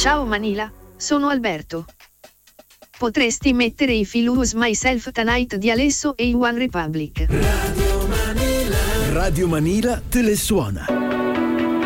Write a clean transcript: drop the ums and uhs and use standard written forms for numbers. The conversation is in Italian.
Ciao Manila, sono Alberto. Potresti mettere i Feel Lose Myself Tonight di Alesso e i One Republic. Radio Manila te le suona.